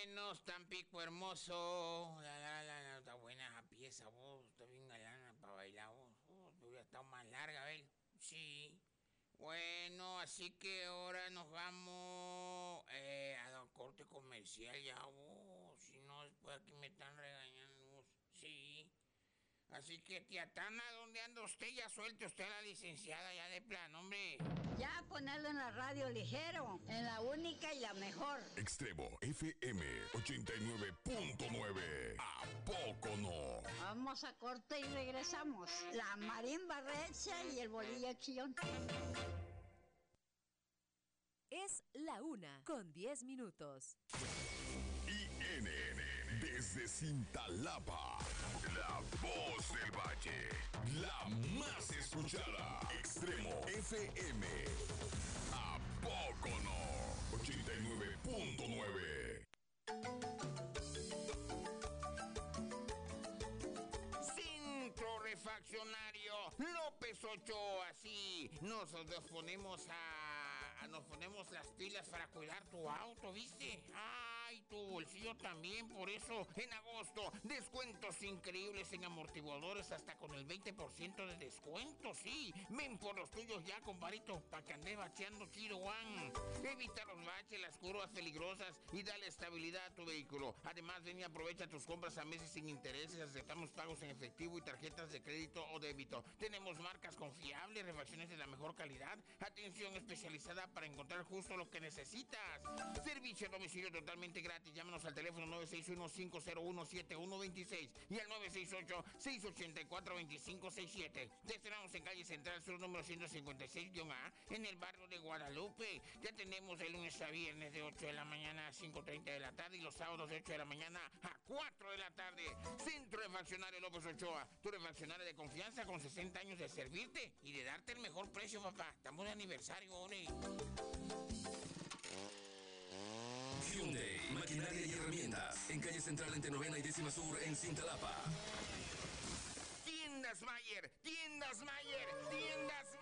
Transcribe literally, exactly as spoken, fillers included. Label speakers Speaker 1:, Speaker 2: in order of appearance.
Speaker 1: Buenos, Tampico hermoso. La, la, la, la, está buena esa pieza, vos. Está bien galana para bailar, vos. Oh, hubiera estado más larga, a ver. Sí. Bueno, así que ahora nos vamos eh, a la corte comercial ya, vos. Si no, después aquí me están regañando, vos. Sí. Así que, tía Tana, ¿dónde anda usted? Ya suelte usted a la licenciada ya de plan, hombre.
Speaker 2: Ya ponerlo en la radio ligero, en la única y la mejor.
Speaker 3: Extremo F M ochenta y nueve punto nueve. ¿A poco no?
Speaker 2: Vamos a corte y regresamos. La marimba recha y el bolillo chillón.
Speaker 4: Es la una con diez minutos.
Speaker 3: I N desde Cintalapa. La voz del Valle. La más escuchada. Extremo F M. ¿A poco no? ochenta y nueve punto nueve.
Speaker 1: Centro Refaccionario López Ochoa, sí. Nos, nos ponemos a, nos ponemos las pilas para cuidar tu auto, ¿viste? Ay, tu bolsillo también. Por eso, en agosto, descuentos increíbles en amortiguadores hasta con el veinte por ciento de descuento, sí. Ven por los tuyos ya, comparito, para que andes bacheando Kiro One. Evita los baches, las curvas peligrosas y dale estabilidad a tu vehículo. Además, ven y aprovecha tus compras a meses sin intereses. Aceptamos pagos en efectivo y tarjetas de crédito o débito. Tenemos marcas confiables, refacciones de la mejor calidad, atención especializada para encontrar justo lo que necesitas. Servicio a domicilio totalmente gratis. Llámanos al teléfono nueve seis uno, cinco cero uno, siete uno dos seis y al nueve seis ocho, seis ocho cuatro, dos cinco seis siete. Te esperamos en calle Central Sur número ciento cincuenta y seis A en el barrio de Guadalupe. Ya tenemos de lunes a viernes de ocho de la mañana a cinco treinta de la tarde y los sábados de ocho de la mañana a cuatro de la tarde. Centro Refaccionario López Ochoa, tu refaccionario de confianza con sesenta años de servirte y de darte el mejor precio, papá. Estamos de aniversario, hombre.
Speaker 5: Hyundai, maquinaria y herramientas. En calle Central entre Novena y Décima Sur en Cintalapa.
Speaker 1: Tiendas Mayer, Tiendas Mayer, Tiendas